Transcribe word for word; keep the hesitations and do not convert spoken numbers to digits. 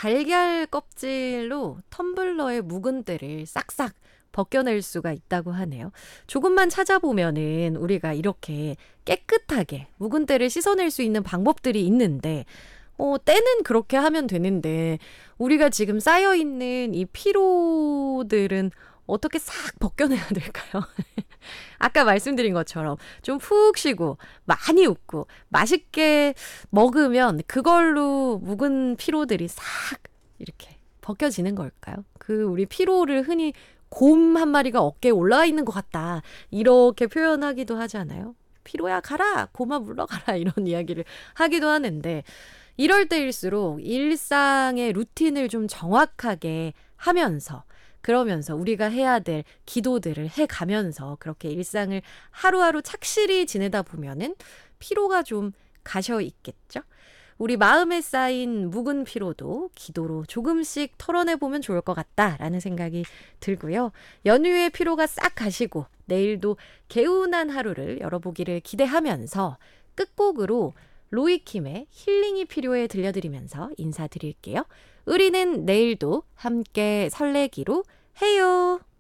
달걀 껍질로 텀블러의 묵은 때를 싹싹 벗겨낼 수가 있다고 하네요. 조금만 찾아보면은 우리가 이렇게 깨끗하게 묵은 때를 씻어낼 수 있는 방법들이 있는데 어, 때는 그렇게 하면 되는데 우리가 지금 쌓여있는 이 피로들은 어떻게 싹 벗겨내야 될까요? 아까 말씀드린 것처럼 좀 푹 쉬고 많이 웃고 맛있게 먹으면 그걸로 묵은 피로들이 싹 이렇게 벗겨지는 걸까요? 그 우리 피로를 흔히 곰 한 마리가 어깨에 올라와 있는 것 같다. 이렇게 표현하기도 하잖아요. 피로야 가라. 곰아 물러가라. 이런 이야기를 하기도 하는데 이럴 때일수록 일상의 루틴을 좀 정확하게 하면서 그러면서 우리가 해야 될 기도들을 해가면서 그렇게 일상을 하루하루 착실히 지내다 보면은 피로가 좀 가셔 있겠죠? 우리 마음에 쌓인 묵은 피로도 기도로 조금씩 털어내보면 좋을 것 같다라는 생각이 들고요. 연휴의 피로가 싹 가시고 내일도 개운한 하루를 열어보기를 기대하면서 끝곡으로 로이킴의 힐링이 필요해 들려드리면서 인사드릴게요. 우리는 내일도 함께 설레기로 해요.